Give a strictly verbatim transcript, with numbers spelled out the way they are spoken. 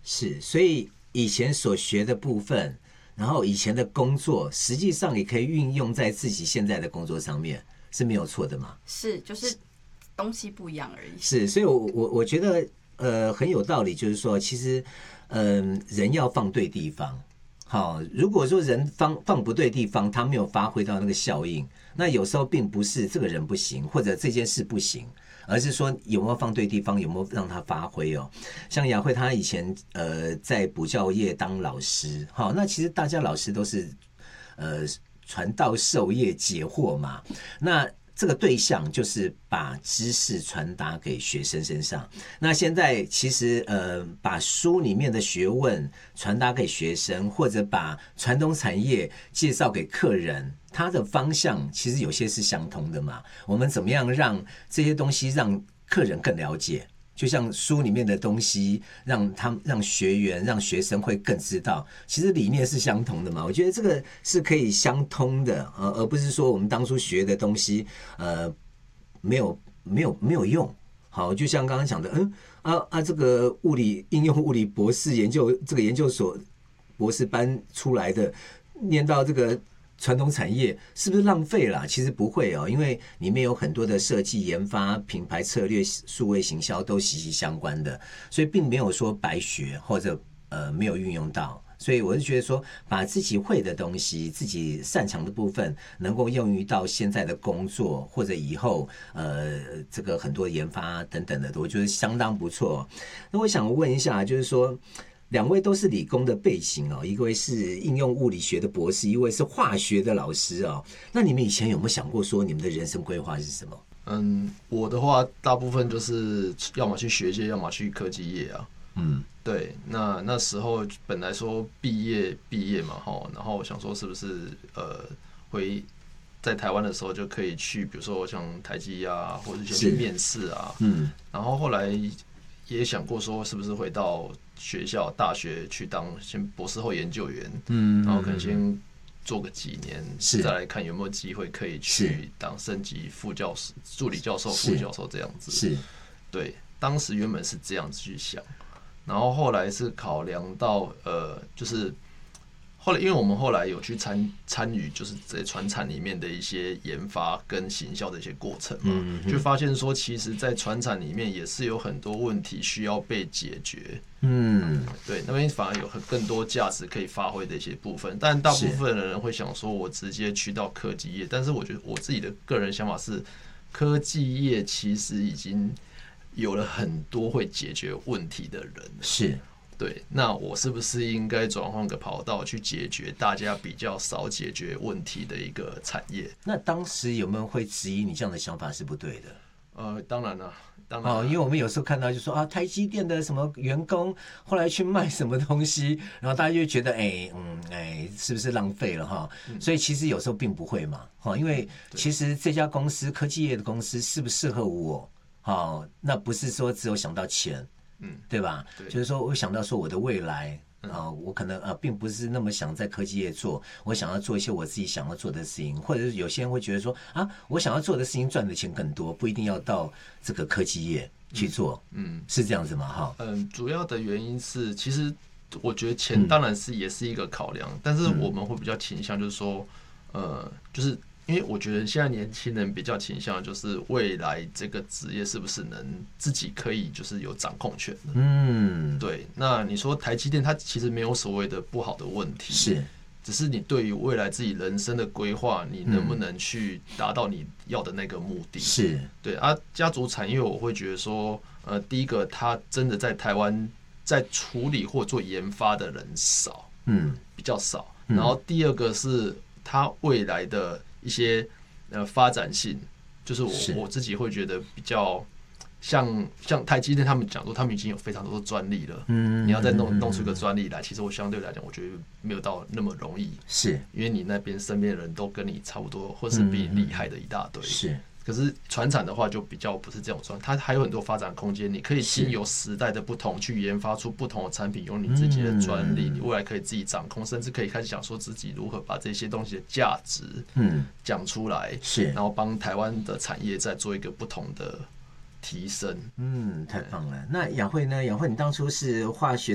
是，所以以前所学的部分，然后以前的工作，实际上也可以运用在自己现在的工作上面，是没有错的嘛？ 是，就是东西不一样而已。 是，所以我我我觉得呃很有道理，就是说，其实嗯、呃、人要放对地方。好，如果说人放放不对地方，他没有发挥到那个效应，那有时候并不是这个人不行，或者这件事不行，而是说有没有放对地方，有没有让他发挥哦。像雅慧她以前呃在补教业当老师，好，那其实大家老师都是呃传道授业解惑嘛，那这个对象就是把知识传达给学生身上。那现在其实呃，把书里面的学问传达给学生，或者把传统产业介绍给客人，它的方向其实有些是相同的嘛。我们怎么样让这些东西让客人更了解？就像书里面的东西，让他们让学员、让学生会更知道，其实理念是相同的嘛。我觉得这个是可以相通的，呃，而不是说我们当初学的东西，呃，没有没有没有用。好，就像刚刚讲的，嗯啊啊，这个物理应用物理博士研究这个研究所博士班出来的，念到这个传统产业是不是浪费了？其实不会哦，因为里面有很多的设计、研发、品牌策略、数位行销都息息相关的，所以并没有说白学或者呃没有运用到。所以我是觉得说，把自己会的东西、自己擅长的部分，能够用于到现在的工作或者以后呃这个很多研发等等的，我觉得相当不错。那我想问一下，就是说。两位都是理工的背景哦，一位是应用物理学的博士，一位是化学的老师哦。那你们以前有没有想过说你们的人生规划是什么？ 嗯，我的话大部分就是要么去学界，要么去科技业啊。嗯，对。那那时候本来说毕业毕业嘛，哈，然后我想说是不是呃回在台湾的时候就可以去，比如说像台积啊，或者先去面试啊。嗯，然后后来也想过说是不是回到学校、大学去当先博士后研究员，嗯，然后可能先做个几年，再来看有没有机会可以去当升级副教授、助理教授、副教授这样子。是，对，当时原本是这样子去想，然后后来是考量到呃，就是后来因为我们后来有去参参与，就是在传产里面的一些研发跟行销的一些过程嘛，嗯、就发现说，其实，在传产里面也是有很多问题需要被解决。嗯，对，那边反而有更多价值可以发挥的一些部分，但大部分的人会想说，我直接去到科技业，但是我觉得我自己的个人想法是，科技业其实已经有了很多会解决问题的人了。是。对，那我是不是应该转换个跑道去解决大家比较少解决问题的一个产业？ 那当时有没有会质疑你这样的想法是不对的？ 呃，当然了，当然哦，因为我们有时候看到就说啊，台积电的什么员工后来去卖什么东西，然后大家就觉得哎，嗯，哎，是不是浪费了哈？嗯、所以其实有时候并不会嘛，哈，因为其实这家公司科技业的公司适不适合我，哈，那不是说只有想到钱。嗯，对吧？对，就是说我想到说我的未来啊、呃，我可能啊、呃，并不是那么想在科技业做，我想要做一些我自己想要做的事情，或者是有些人会觉得说啊，我想要做的事情赚的钱更多，不一定要到这个科技业去做。嗯，是这样子吗？哈， 嗯，主要的原因是，其实我觉得钱当然是也是一个考量，嗯、但是我们会比较倾向就是说，呃，就是。因为我觉得现在年轻人比较倾向就是未来这个职业是不是能自己可以就是有掌控权的。嗯，对。那你说台积电它其实没有所谓的不好的问题，是，只是你对于未来自己人生的规划，你能不能去达到你要的那个目的？是，对啊。家族产业我会觉得说，呃，第一个它真的在台湾在处理或做研发的人少，嗯，比较少。然后第二个是它未来的一些呃发展性，就是我我自己会觉得比较像像台积电他们讲说，他们已经有非常多的专利了，嗯，你要再弄弄出一个专利来，其实我相对来讲，我觉得没有到那么容易，是因为你那边身边的人都跟你差不多，或是比你厉害的一大堆，是。可是传产的话就比较不是这种状态，它还有很多发展空间，你可以经由时代的不同去研发出不同的产品，有你自己的专利，你未来可以自己掌控，甚至可以开始想说自己如何把这些东西的价值讲出来，是，然后帮台湾的产业再做一个不同的提升。 嗯，太棒了。那雅慧呢？雅慧，你当初是化学